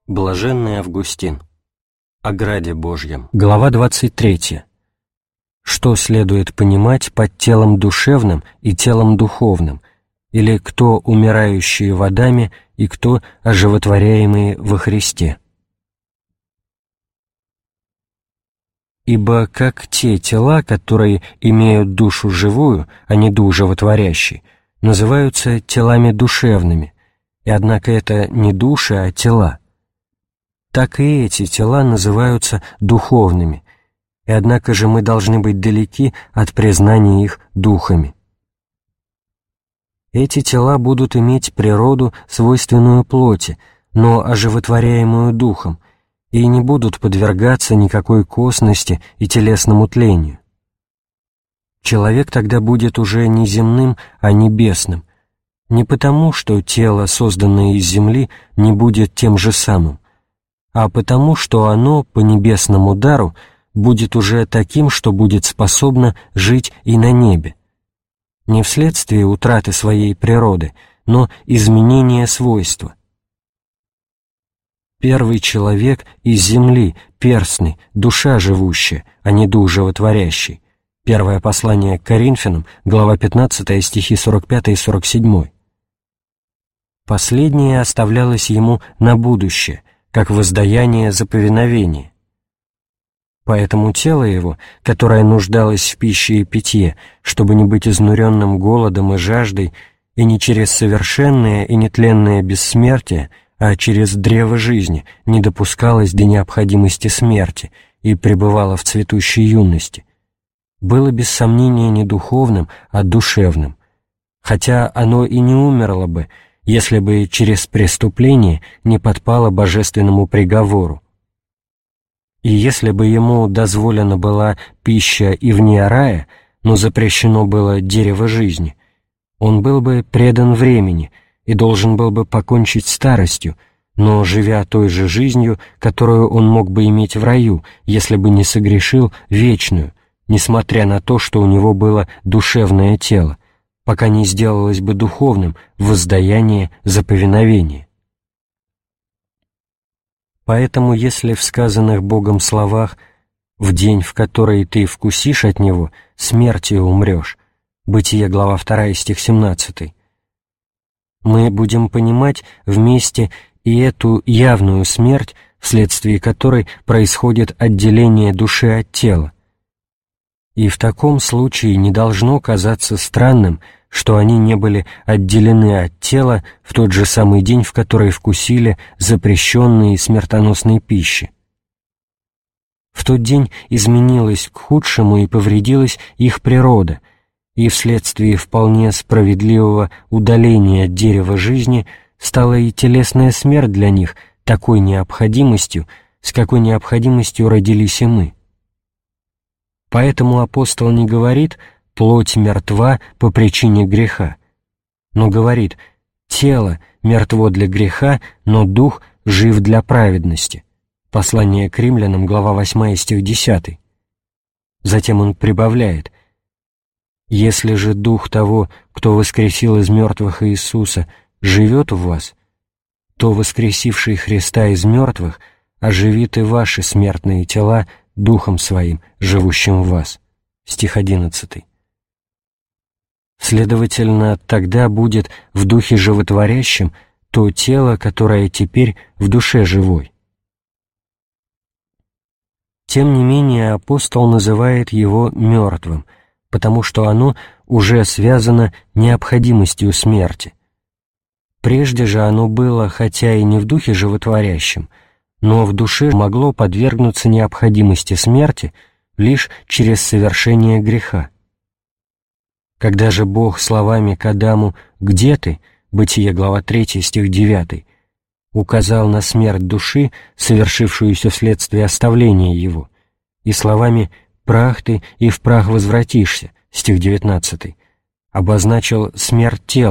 Блаженный Августин. О граде Божьем. Глава 23. Что следует понимать под телом душевным и телом духовным, или кто умирающие в Адаме и кто оживотворяемые во Христе? Ибо как те тела, которые имеют душу живую, а не дух животворящий, называются телами душевными, и однако это не души, а тела, так и эти тела называются духовными, и однако же мы должны быть далеки от признания их духами. Эти тела будут иметь природу, свойственную плоти, но оживотворяемую духом, и не будут подвергаться никакой косности и телесному тлению. Человек тогда будет уже не земным, а небесным, не потому, что тело, созданное из земли, не будет тем же самым, а потому, что оно, по небесному дару, будет уже таким, что будет способно жить и на небе, не вследствие утраты своей природы, но изменения свойства. Первый человек из земли, перстный, душа живущая, а не дух животворящий. Первое послание к Коринфянам, глава 15, стихи 45 и 47. Последнее оставлялось ему на будущее, как воздаяние за повиновение. Поэтому тело его, которое нуждалось в пище и питье, чтобы не быть изнуренным голодом и жаждой, и не через совершенное и нетленное бессмертие, а через древо жизни не допускалось до необходимости смерти и пребывало в цветущей юности, было без сомнения не духовным, а душевным, хотя оно и не умерло бы, если бы через преступление не подпало божественному приговору. И если бы ему дозволена была пища и вне рая, но запрещено было дерево жизни, он был бы предан времени и должен был бы покончить старостью, но живя той же жизнью, которую он мог бы иметь в раю, если бы не согрешил вечную, несмотря на то, что у него было душевное тело, пока не сделалось бы духовным воздаяние за повиновение. Поэтому, если в сказанных Богом словах «в день, в который ты вкусишь от него, смертью умрешь» Бытие, глава 2, стих 17, мы будем понимать вместе и эту явную смерть, вследствие которой происходит отделение души от тела. И в таком случае не должно казаться странным, что они не были отделены от тела в тот же самый день, в который вкусили запрещенной и смертоносной пищи. В тот день изменилась к худшему и повредилась их природа, и вследствие вполне справедливого удаления от дерева жизни стала и телесная смерть для них такой необходимостью, с какой необходимостью родились и мы. Поэтому апостол не говорит «плоть мертва по причине греха», но говорит «тело мертво для греха, но дух жив для праведности». Послание к Римлянам, глава 8, стих 10. Затем он прибавляет «Если же дух того, кто воскресил из мертвых Иисуса, живет в вас, то воскресивший Христа из мертвых оживит и ваши смертные тела Духом Своим, живущим в вас». Стих 11. Следовательно, тогда будет в духе животворящем то тело, которое теперь в душе живой. Тем не менее, апостол называет его мертвым, потому что оно уже связано необходимостью смерти. Прежде же оно было, хотя и не в духе животворящем, но в душе могло подвергнуться необходимости смерти лишь через совершение греха. Когда же Бог словами к Адаму «Где ты?» Бытие, глава 3, стих 9, указал на смерть души, совершившуюся вследствие оставления его, и словами «Прах ты, и в прах возвратишься» стих 19, обозначил смерть тела,